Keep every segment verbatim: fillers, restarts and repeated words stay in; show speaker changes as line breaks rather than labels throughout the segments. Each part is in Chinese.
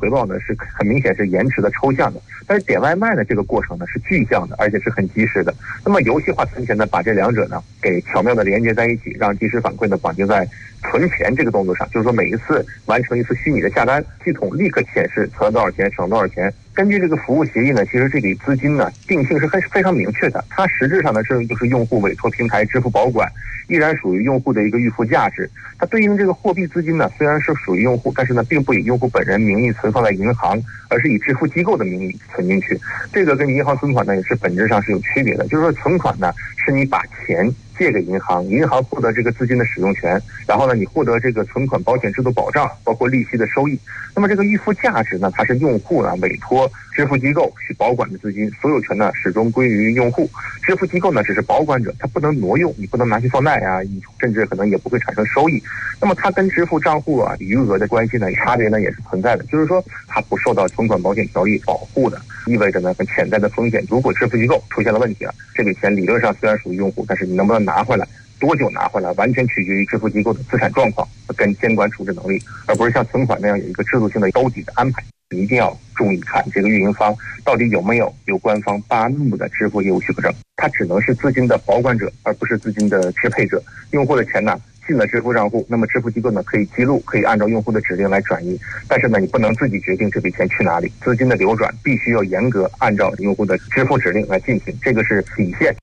回报呢是很明显是延迟的、抽象的，但是点外卖的这个过程呢是具象的，而且是很及时的。那么游戏化存钱呢，把这两者呢给巧妙的连接在一起，让即时反馈呢绑定在存钱这个动作上，就是说每一次完成一次虚拟的下单，系统立刻显示存了多少钱，省多少钱。根据这个服务协议呢，其实这笔资金呢定性是很非常明确的，它实质上呢是就是用户委托平台支付保管，依然属于用户的一个预付价值。它对应这个货币资金呢，虽然是属于用户，但是呢并不以用户本人名义存放在银行，而是以支付机构的名义存进去。这个跟银行存款呢也是本质上是有区别的，就是说存款呢是你把钱借给银行，银行获得这个资金的使用权，然后呢你获得这个存款保险制度保障，包括利息的收益。那么这个预付价值呢，它是用户呢委托支付机构去保管的资金，所有权呢始终归于用户，支付机构呢只是保管者，它不能挪用，你不能拿去放贷啊，甚至可能也不会产生收益。那么它跟支付账户啊余额的关系呢差别呢也是存在的，就是说它不受到存款保险条例保护的，意味着呢跟潜在的风险，如果支付机构出现了问题了，这笔钱理论上虽然属于用户，但是你能不能拿回来，多久拿回来，完全取决于支付机构的资产状况跟监管处置能力，而不是像存款那样有一个制度性的兜底的安排。一定要注意看这个运营方到底有没有由官方发布的支付业务许可证，它只能是资金的保管者，而不是资金的支配者。用户的钱呢进了支付账户，那么支付机构呢可以记录，可以按照用户的指令来转移，但是呢你不能自己决定这笔钱去哪里，资金的流转必须要严格按照用户的支付指令来进行，这个是底线。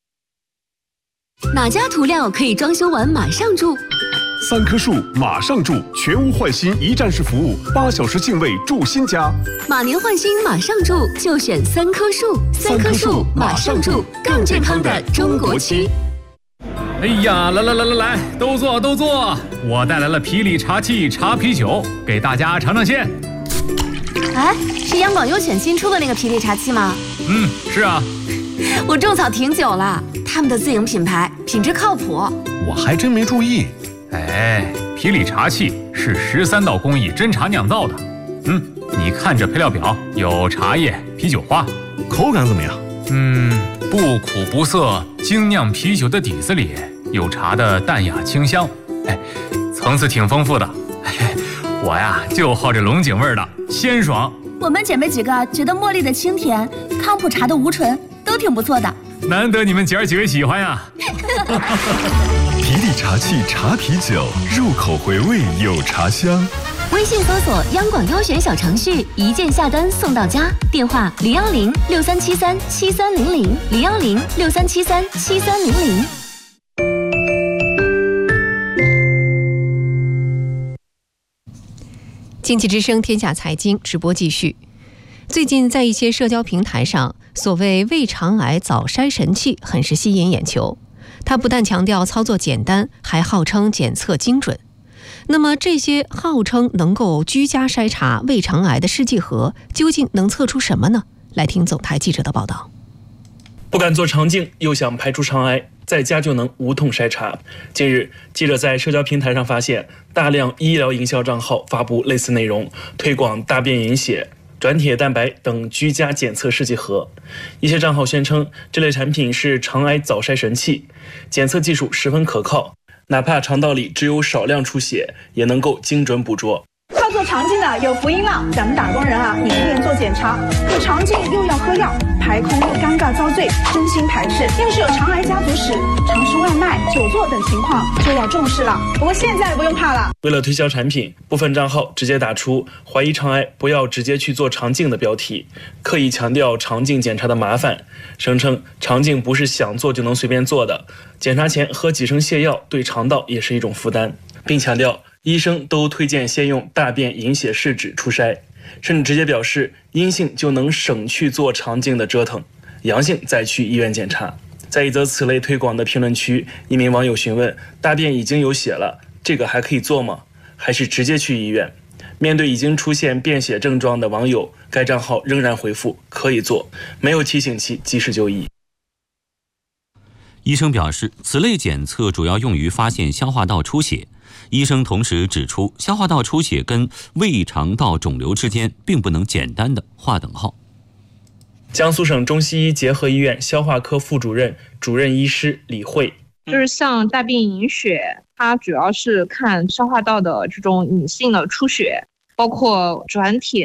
哪家涂料可以装修完马上住？
三棵树马上住，全屋换新一站式服务，八小时净位住新家。
马年换新马上住，就选三棵树。三棵树马上住，更健康的中国区。
哎呀，来来来来来，都坐都坐！我带来了皮里茶气茶啤酒，给大家尝尝鲜。
哎，是央广优选新出的那个皮里茶气吗？
嗯，是啊。
我种草挺久了，他们的自营品牌，品质靠谱。
我还真没注意。
哎，皮里茶气是十三道工艺真茶酿造的。嗯，你看这配料表，有茶叶、啤酒花，
口感怎么样？
嗯，不苦不涩，精酿啤酒的底子里有茶的淡雅清香，哎，层次挺丰富的。哎，我呀就好这龙井味的，鲜爽。
我们姐妹几个觉得茉莉的清甜、康普茶的无醇都挺不错的。
难得你们姐儿几位喜欢呀！
皮里茶气茶啤酒，入口回味有茶香。
微信搜索央广优选小程序，一键下单送到家。电话零幺零六三七三七三零零零幺零六三七三七三零零。
经济之声天下财经直播继续。最近在一些社交平台上，所谓胃肠癌早筛神器很是吸引眼球。它不但强调操作简单，还号称检测精准。那么这些号称能够居家筛查胃肠癌的试剂盒，究竟能测出什么呢？来听总台记者的报道。
不敢做肠镜，又想排除肠癌，在家就能无痛筛查。近日，记者在社交平台上发现，大量医疗营销账号发布类似内容，推广大便隐血、转铁蛋白等居家检测试剂盒。一些账号宣称这类产品是肠癌早筛神器，检测技术十分可靠，哪怕肠道里只有少量出血，也能够精准捕捉。
要做肠镜的有福音了，咱们打工人啊，一边做检查，有肠镜又要喝药，排空又尴尬遭罪，真心排斥。要是有肠癌家族史、常吃外卖、久坐等情况，就要重视了。不过现在不用怕了。
为了推销产品，部分账号直接打出怀疑肠癌不要直接去做肠镜的标题，刻意强调肠镜检查的麻烦，声称肠镜不是想做就能随便做的，检查前喝几升泻药对肠道也是一种负担，并强调医生都推荐先用大便隐血试纸初筛，甚至直接表示阴性就能省去做肠镜的折腾，阳性再去医院检查。在一则此类推广的评论区，一名网友询问：大便已经有血了，这个还可以做吗？还是直接去医院？面对已经出现便血症状的网友，该账号仍然回复可以做，没有提醒其及时就医。
医生表示，此类检测主要用于发现消化道出血。医生同时指出，消化道出血跟胃肠道肿瘤之间并不能简单的划等号。
江苏省中西医结合医院消化科副主任、主任医师李慧，
就是像大便隐血，它主要是看消化道的这种隐性的出血，包括转铁